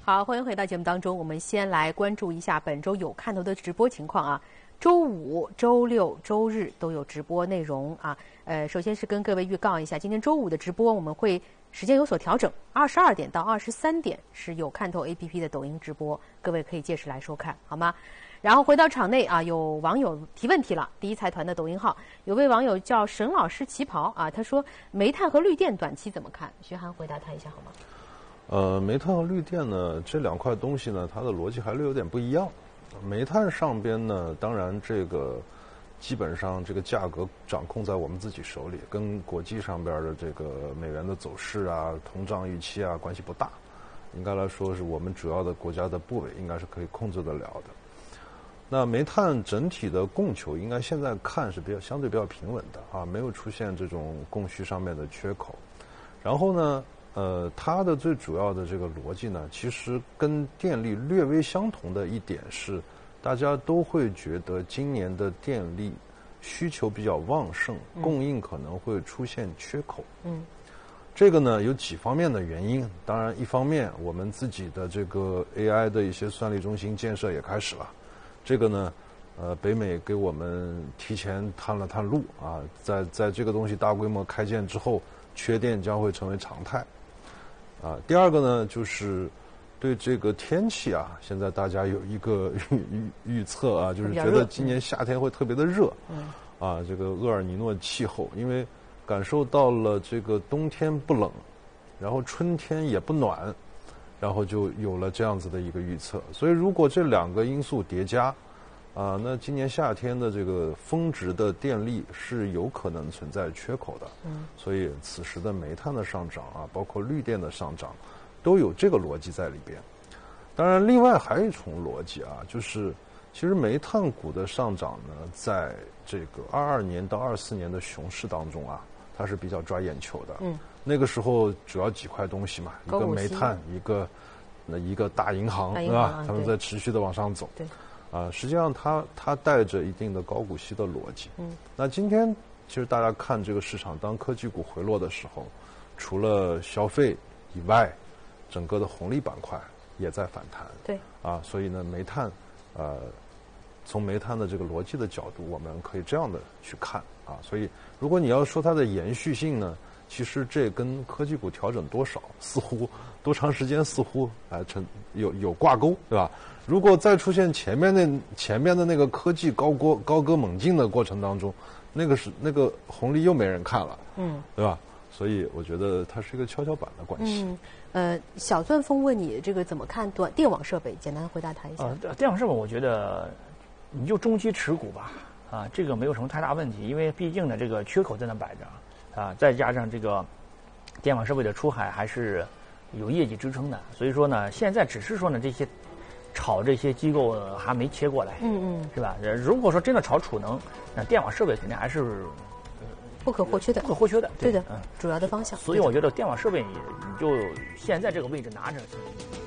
好，欢迎回到节目当中。我们先来关注一下本周有看头的直播情况啊。周五、周六、周日都有直播内容啊。首先是跟各位预告一下，今天周五的直播我们会时间有所调整，22点到23点是有看头 APP 的抖音直播，各位可以届时来收看，好吗？然后回到场内啊，有网友提问题了。第一财团的抖音号有位网友叫沈老师旗袍啊，他说煤炭和绿电短期怎么看？徐涵回答他一下好吗？ 煤炭和绿电呢，这两块东西呢，它的逻辑还略有点不一样。煤炭上边呢，当然这个基本上这个价格掌控在我们自己手里，跟国际上边的这个美元的走势啊、通胀预期啊关系不大。应该来说是我们主要的国家的部委应该是可以控制得了的。那煤炭整体的供求应该现在看是相对比较平稳的啊，没有出现这种供需上面的缺口。然后呢，它的最主要的这个逻辑呢，其实跟电力略微相同的一点是，大家都会觉得今年的电力需求比较旺盛，供应可能会出现缺口。这个呢有几方面的原因，当然一方面我们自己的这个 AI 的一些算力中心建设也开始了，这个呢，北美给我们提前探了探路啊，在这个东西大规模开建之后，缺电将会成为常态。第二个呢，就是对这个天气啊，现在大家有一个预测啊，就是觉得今年夏天会特别的热，这个厄尔尼诺气候，因为感受到了这个冬天不冷，然后春天也不暖，然后就有了这样子的一个预测。所以如果这两个因素叠加，那今年夏天的这个峰值的电力是有可能存在缺口的。所以此时的煤炭的上涨啊，包括绿电的上涨，都有这个逻辑在里边。当然，另外还有一重逻辑啊，就是其实煤炭股的上涨呢，在这个22年到24年的熊市当中啊，它是比较抓眼球的。那个时候主要几块东西嘛，一个煤炭，一个大银行，对吧？他们在持续的往上走。 对。 实际上它带着一定的高股息的逻辑。那今天其实大家看这个市场，当科技股回落的时候，除了消费以外，整个的红利板块也在反弹。 对。 所以呢，煤炭，从煤炭的这个逻辑的角度，我们可以这样的去看啊。所以，如果你要说它的延续性呢，其实这跟科技股调整多少，似乎多长时间似乎有挂钩，对吧？如果再出现前面的那个科技高歌猛进的过程当中，那个红利又没人看了，对吧？所以我觉得它是一个跷跷板的关系。 小钻风问你这个怎么看电网设备？简单回答他一下。 电网设备我觉得你就中期持股吧，这个没有什么太大问题，因为毕竟呢这个缺口在那摆着，再加上这个电网设备的出海还是有业绩支撑的，所以说呢现在只是说呢这些机构还没切过来，是吧？如果说真的炒储能，那电网设备肯定还是不可或缺的， 对的， 主要的方向。 所以我觉得电网设备你就现在这个位置拿着。